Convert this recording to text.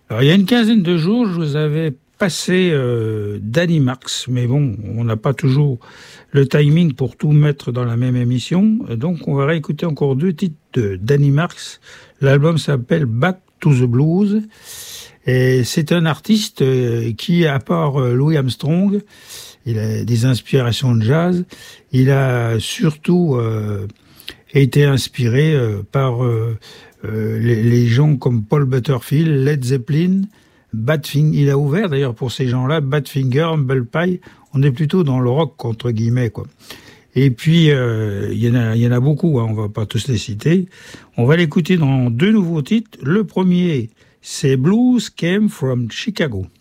Alors, il y a une quinzaine de jours, je vous avais passé Danny Marks, mais bon, on n'a pas toujours le timing pour tout mettre dans la même émission, donc on va réécouter encore deux titres de Danny Marks. L'album s'appelle Back to the Blues, et c'est un artiste qui, à part Louis Armstrong, il a des inspirations de jazz, il a surtout été inspiré par les gens comme Paul Butterfield, Led Zeppelin, Badfinger. Il a ouvert d'ailleurs pour ces gens-là, Badfinger, Humble Pie. On est plutôt dans le rock entre guillemets, quoi. Et puis il y en a beaucoup, hein, on va pas tous les citer. On va l'écouter dans deux nouveaux titres. Le premier, c'est Blues Came from Chicago.